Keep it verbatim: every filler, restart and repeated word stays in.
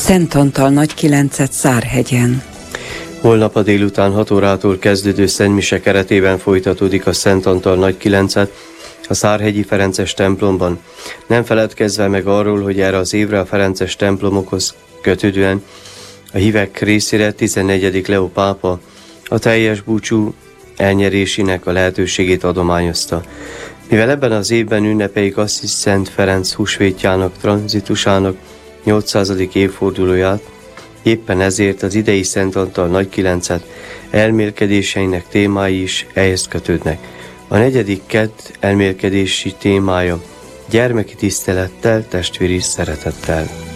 Szent Antal Nagykilencet Szárhegyen. Holnap a délután hat órától kezdődő szentmise keretében folytatódik a Szent Antal Nagykilencet a Szárhegyi Ferences templomban. Nem feledkezve meg arról, hogy erre az évre a ferences templomokhoz kötődően a hívek részére tizennegyedik Leó pápa a teljes búcsú elnyerésének a lehetőségét adományozta. Mivel ebben az évben ünnepeljük Assisi Szent Ferenc húsvétjának, tranzitusának nyolcszázadik évfordulóját, éppen ezért az idei Szent Antal Nagykilencet elmélkedéseinek témái is ehhez kötődnek. A negyedik kedd elmélkedési témája gyermeki tisztelettel, testvéri szeretettel.